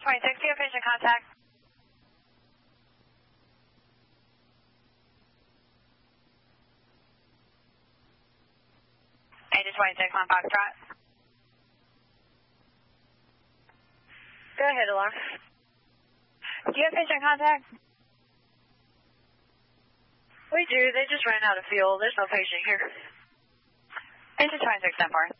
26, do you have patient contact? Agent 26 on Foxtrot. Go ahead, alarm. Do you have patient contact? We do. They just ran out of fuel. There's no patient here. Agent 26 10-4.